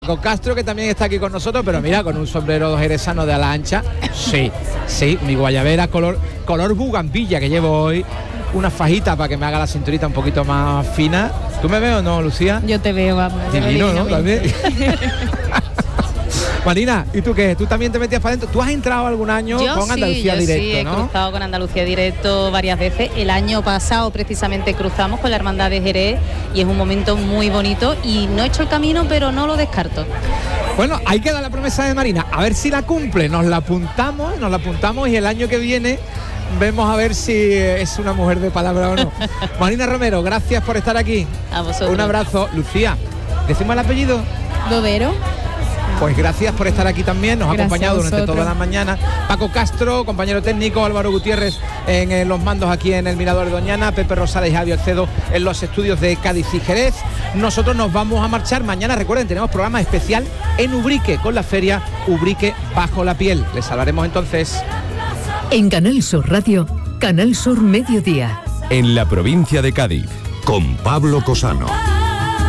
Paco Castro, que también está aquí con nosotros, pero mira, con un sombrero jerezano de ala ancha. Sí, mi guayabera color bugambilla que llevo hoy. Una fajita para que me haga la cinturita un poquito más fina. ¿Tú me ves o no, Lucía? Yo te veo, vamos. Divino, ¿no? También. Marina, ¿y tú qué? ¿Tú también te metías para adentro? ¿Tú has entrado algún año con Andalucía Directo, sí, he cruzado con Andalucía Directo varias veces. El año pasado precisamente cruzamos con la Hermandad de Jerez y es un momento muy bonito y no he hecho el camino, pero no lo descarto. Bueno, hay que dar la promesa de Marina, a ver si la cumple. Nos la apuntamos y el año que viene vemos a ver si es una mujer de palabra o no. Marina Romero, gracias por estar aquí. A vosotros. Un abrazo. Lucía, ¿decimos el apellido? Dovero. Pues gracias por estar aquí también, nos ha acompañado durante toda la mañana. Paco Castro, compañero técnico, Álvaro Gutiérrez en los mandos aquí en el Mirador de Doñana, Pepe Rosales y Javier Cedo en los estudios de Cádiz y Jerez. Nosotros nos vamos a marchar mañana, recuerden, tenemos programa especial en Ubrique con la feria Ubrique Bajo la Piel. Les hablaremos entonces. En Canal Sur Radio, Canal Sur Mediodía. En la provincia de Cádiz, con Pablo Cosano.